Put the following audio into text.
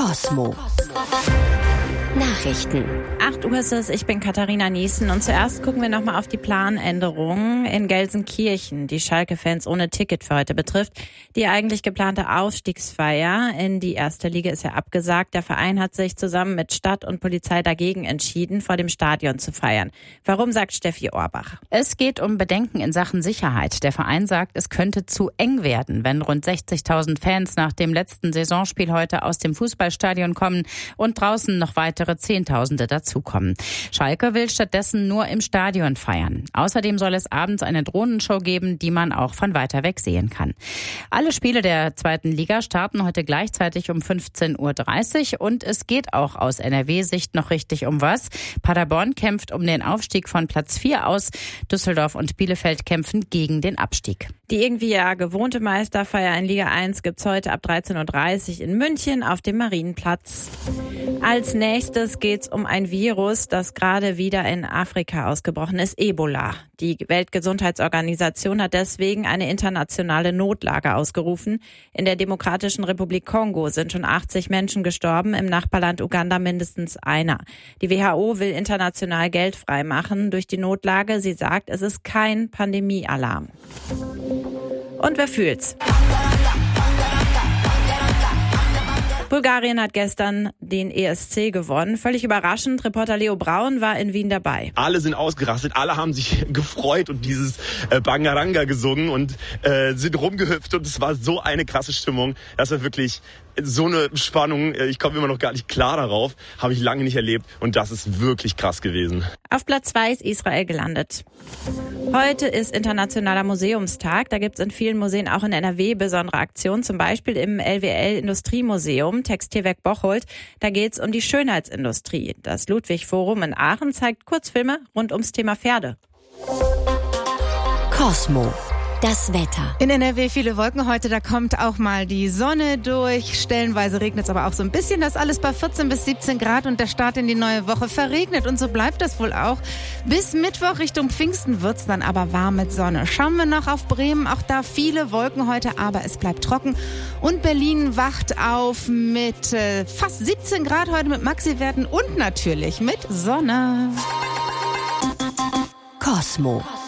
Cosmo. Nachrichten. 8 Uhr ist es, ich bin Katharina Niesen und zuerst gucken wir nochmal auf die Planänderungen in Gelsenkirchen, die Schalke-Fans ohne Ticket für heute betrifft. Die eigentlich geplante Aufstiegsfeier in die erste Liga ist ja abgesagt. Der Verein hat sich zusammen mit Stadt und Polizei dagegen entschieden, vor dem Stadion zu feiern. Warum, sagt Steffi Orbach? Es geht um Bedenken in Sachen Sicherheit. Der Verein sagt, es könnte zu eng werden, wenn rund 60.000 Fans nach dem letzten Saisonspiel heute aus dem Fußballstadion kommen und draußen noch weitere Zehntausende dazukommen. Schalke will stattdessen nur im Stadion feiern. Außerdem soll es abends eine Drohnenshow geben, die man auch von weiter weg sehen kann. Alle Spiele der zweiten Liga starten heute gleichzeitig um 15.30 Uhr und es geht auch aus NRW-Sicht noch richtig um was. Paderborn kämpft um den Aufstieg von Platz 4 aus. Düsseldorf und Bielefeld kämpfen gegen den Abstieg. Die irgendwie ja gewohnte Meisterfeier in Liga 1 gibt's heute ab 13.30 Uhr in München auf dem Marienplatz. Als nächstes geht's um ein Virus, das gerade wieder in Afrika ausgebrochen ist, Ebola. Die Weltgesundheitsorganisation hat deswegen eine internationale Notlage ausgerufen. In der Demokratischen Republik Kongo sind schon 80 Menschen gestorben, im Nachbarland Uganda mindestens einer. Die WHO will international Geld freimachen durch die Notlage. Sie sagt, es ist kein Pandemiealarm. Und wer fühlt's? Bulgarien hat gestern den ESC gewonnen. Völlig überraschend. Reporter Leo Braun war in Wien dabei. Alle sind ausgerastet, alle haben sich gefreut und dieses Bangaranga gesungen und sind rumgehüpft und es war so eine krasse Stimmung. Das war wirklich so eine Spannung. Ich komme immer noch gar nicht klar darauf. Habe ich lange nicht erlebt und das ist wirklich krass gewesen. Auf Platz 2 ist Israel gelandet. Heute ist Internationaler Museumstag. Da gibt es in vielen Museen, auch in NRW, besondere Aktionen. Zum Beispiel im LWL Industriemuseum, Textilwerk Bocholt. Da geht es um die Schönheitsindustrie. Das Ludwig Forum in Aachen zeigt Kurzfilme rund ums Thema Pferde. Cosmo. Das Wetter. In NRW viele Wolken heute, da kommt auch mal die Sonne durch. Stellenweise regnet es aber auch so ein bisschen. Das alles bei 14 bis 17 Grad und der Start in die neue Woche verregnet. Und so bleibt das wohl auch. Bis Mittwoch Richtung Pfingsten wird's dann aber warm mit Sonne. Schauen wir noch auf Bremen. Auch da viele Wolken heute, aber es bleibt trocken. Und Berlin wacht auf mit fast 17 Grad heute mit Maxi-Werten und natürlich mit Sonne. Cosmo.